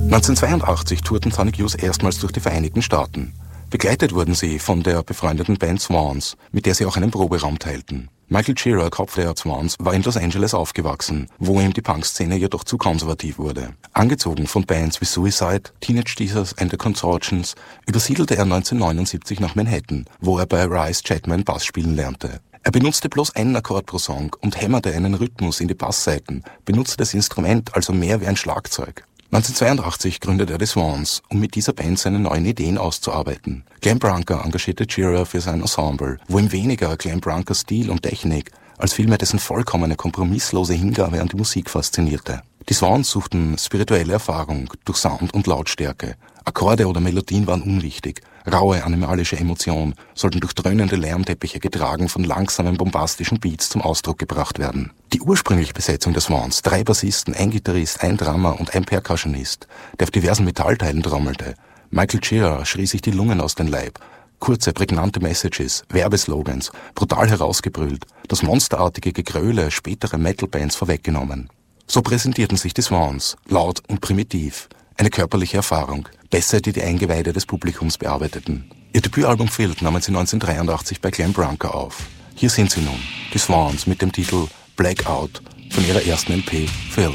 1982 tourten Sonic Youth erstmals durch die Vereinigten Staaten. Begleitet wurden sie von der befreundeten Band Swans, mit der sie auch einen Proberaum teilten. Michael Gira, Kopf der Swans, war in Los Angeles aufgewachsen, wo ihm die Punkszene jedoch zu konservativ wurde. Angezogen von Bands wie Suicide, Teenage Jesus and the Contortions, übersiedelte er 1979 nach Manhattan, wo er bei Rice Chapman Bass spielen lernte. Er benutzte bloß einen Akkord pro Song und hämmerte einen Rhythmus in die Basssaiten, benutzte das Instrument also mehr wie ein Schlagzeug. 1982 gründete er die Swans, um mit dieser Band seine neuen Ideen auszuarbeiten. Glenn Branca engagierte Gira für sein Ensemble, wo ihm weniger Glenn Brancas Stil und Technik, als vielmehr dessen vollkommene, kompromisslose Hingabe an die Musik faszinierte. Die Swans suchten spirituelle Erfahrung durch Sound und Lautstärke. Akkorde oder Melodien waren unwichtig. Raue, animalische Emotionen sollten durch dröhnende Lärmteppiche getragen von langsamen, bombastischen Beats zum Ausdruck gebracht werden. Die ursprüngliche Besetzung der Swans, 3 Bassisten, ein Gitarrist, ein Drummer und ein Percussionist, der auf diversen Metallteilen trommelte. Michael Gira schrie sich die Lungen aus dem Leib. Kurze, prägnante Messages, Werbeslogans, brutal herausgebrüllt, das monsterartige Gegröle späterer Metalbands vorweggenommen. So präsentierten sich die Swans, laut und primitiv. Eine körperliche Erfahrung, besser die Eingeweide des Publikums bearbeiteten. Ihr Debütalbum Filled nahmen sie 1983 bei Glenn Branca auf. Hier sind sie nun, die Swans mit dem Titel Blackout von ihrer ersten LP Filled.